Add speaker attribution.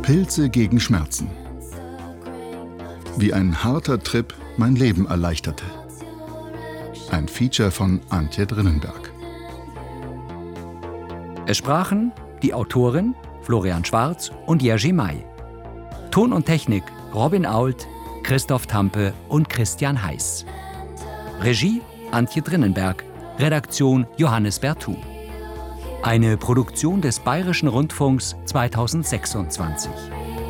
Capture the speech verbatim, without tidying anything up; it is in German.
Speaker 1: Pilze gegen Schmerzen. Wie ein harter Trip mein Leben erleichterte. Ein Feature von Antje Drinnenberg.
Speaker 2: Es sprachen die Autorin Florian Schwarz und Jerzy May. Ton und Technik Robin Ault, Christoph Tampe und Christian Heiß. Regie Antje Drinnenberg, Redaktion Johannes Bertou. Eine Produktion des Bayerischen Rundfunks zweitausendsechsundzwanzig.